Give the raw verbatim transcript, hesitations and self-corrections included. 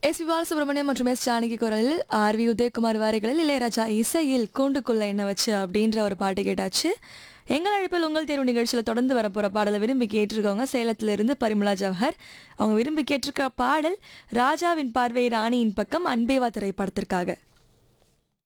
S. B. Balasubramaniam மற்றும் S. Janaki குரலில் R. We. Udhayakumar வரிகளில் இளையராஜா இசையில் கூண்டுக்குள்ள என்ன வச்சு அப்படின்ற ஒரு பாட்டு கேட்டாச்சு. எங்கள் அழைப்பில் உங்கள் தேர்வு நிகழ்ச்சியில் தொடர்ந்து வரப்போற பாடலை விரும்பி கேட்டிருக்கவங்க சேலத்துல இருந்து பரிமளா ஜவஹர். அவங்க விரும்பி கேட்டிருக்க பாடல் ராஜாவின் பார்வை ராணியின் பக்கம் அன்பேவா திரைப்படத்திற்காக.